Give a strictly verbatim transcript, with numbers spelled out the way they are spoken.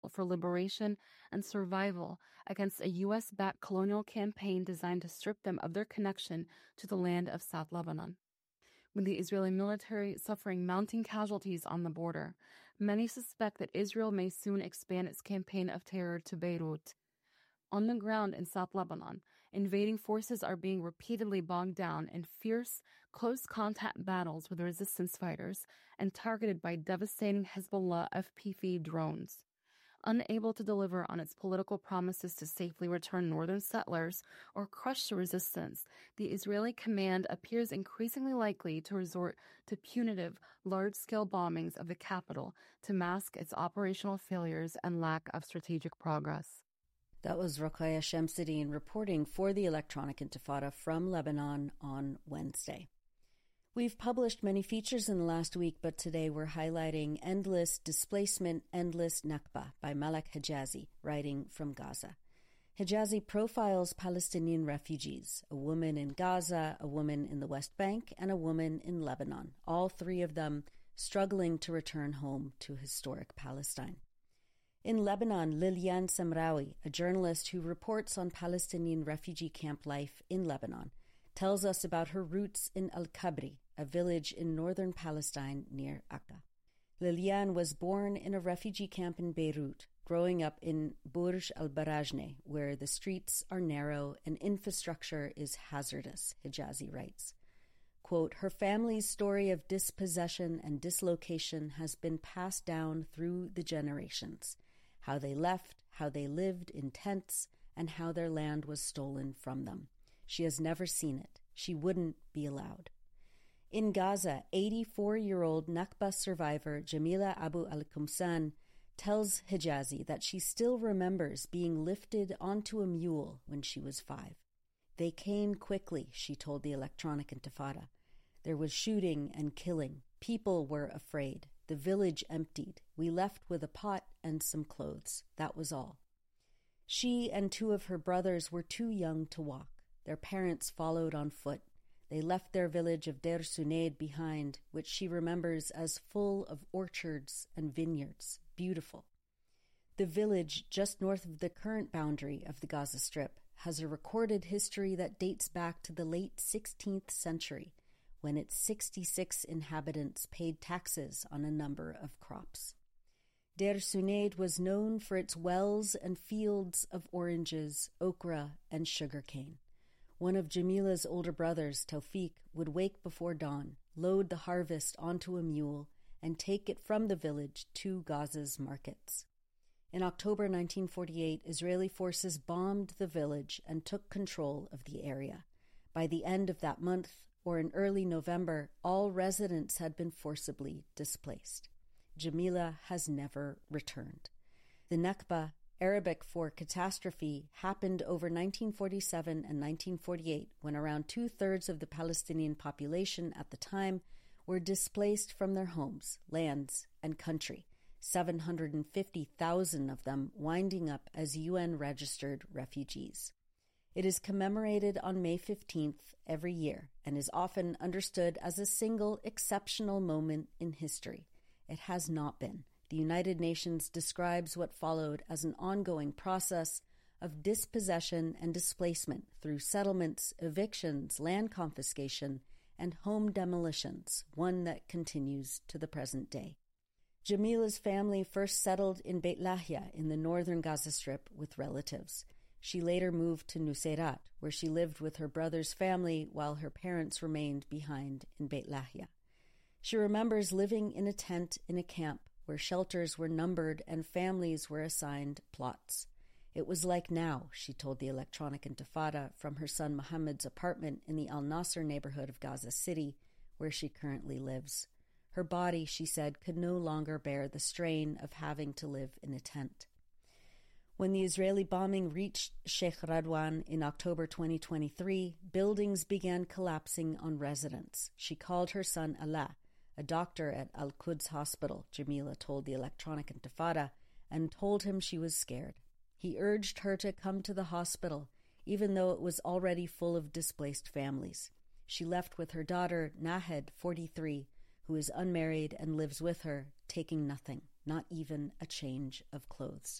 for liberation and survival against a U S-backed colonial campaign designed to strip them of their connection to the land of South Lebanon. With the Israeli military suffering mounting casualties on the border, many suspect that Israel may soon expand its campaign of terror to Beirut. On the ground in South Lebanon, invading forces are being repeatedly bogged down in fierce, close-contact battles with resistance fighters and targeted by devastating Hezbollah F P V drones. Unable to deliver on its political promises to safely return northern settlers or crush the resistance, the Israeli command appears increasingly likely to resort to punitive, large-scale bombings of the capital to mask its operational failures and lack of strategic progress. That was Rokhaya Shamsuddin reporting for the Electronic Intifada from Lebanon on Wednesday. We've published many features in the last week, but today we're highlighting Endless Displacement, Endless Nakba by Malak Hijazi, writing from Gaza. Hijazi profiles Palestinian refugees, a woman in Gaza, a woman in the West Bank, and a woman in Lebanon, all three of them struggling to return home to historic Palestine. In Lebanon, Liliane Samraoui, a journalist who reports on Palestinian refugee camp life in Lebanon, tells us about her roots in Al-Kabri, a village in northern Palestine near Akka. Liliane was born in a refugee camp in Beirut, growing up in Burj al-Barajneh, where the streets are narrow and infrastructure is hazardous, Hijazi writes. Quote, her family's story of dispossession and dislocation has been passed down through the generations. How they left, how they lived in tents, and how their land was stolen from them. She has never seen it. She wouldn't be allowed. In Gaza, eighty-four-year-old Nakba survivor Jamila Abu al-Qumsan tells Hijazi that she still remembers being lifted onto a mule when she was five. They came quickly, she told the Electronic Intifada. There was shooting and killing. People were afraid. The village emptied. We left with a pot and some clothes. That was all. She and two of her brothers were too young to walk. Their parents followed on foot. They left their village of Der Sunaid behind, which she remembers as full of orchards and vineyards, beautiful. The village, just north of the current boundary of the Gaza Strip, has a recorded history that dates back to the late sixteenth century, when its sixty-six inhabitants paid taxes on a number of crops. Der Sunaid was known for its wells and fields of oranges, okra, and sugarcane. One of Jamila's older brothers, Tawfiq, would wake before dawn, load the harvest onto a mule, and take it from the village to Gaza's markets. In October nineteen forty-eight, Israeli forces bombed the village and took control of the area. By the end of that month, or in early November, all residents had been forcibly displaced. Jamila has never returned. The Nakba, Arabic for catastrophe, happened over nineteen forty-seven and nineteen forty-eight, when around two-thirds of the Palestinian population at the time were displaced from their homes, lands, and country, seven hundred fifty thousand of them winding up as U N-registered refugees. It is commemorated on May fifteenth every year and is often understood as a single exceptional moment in history. It has not been. The United Nations describes what followed as an ongoing process of dispossession and displacement through settlements, evictions, land confiscation, and home demolitions, one that continues to the present day. Jamila's family first settled in Beit Lahia in the northern Gaza Strip with relatives. She later moved to Nuseirat, where she lived with her brother's family while her parents remained behind in Beit Lahia. She remembers living in a tent in a camp where shelters were numbered and families were assigned plots. It was like now, she told the Electronic Intifada from her son Mohammed's apartment in the Al Nasser neighborhood of Gaza City, where she currently lives. Her body, she said, could no longer bear the strain of having to live in a tent. When the Israeli bombing reached Sheikh Radwan in October twenty twenty-three, buildings began collapsing on residents. She called her son Alaa, a doctor at Al-Quds Hospital, Jamila told the Electronic Intifada, and told him she was scared. He urged her to come to the hospital, even though it was already full of displaced families. She left with her daughter, Nahed, forty-three, who is unmarried and lives with her, taking nothing. not even a change of clothes.